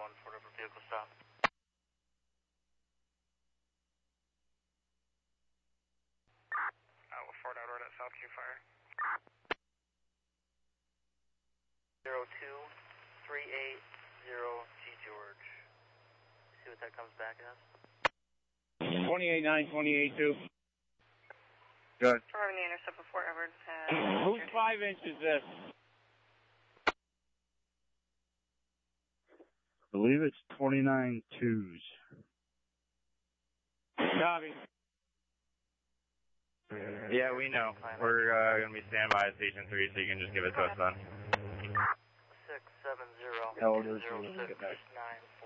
1, Fort Edward vehicle stop. Fort Edward at South Q Fire. 02380 G George. See what that comes back as. 28-9, 28-2. Good. Driving the intercept of Fort Edward. Whose 5-inch is this? I believe it's 29-2s. Copy. Yeah, we know. We're going to be standby at Station 3, so you can just give it to us then. 670 Elders, 06 get back. 9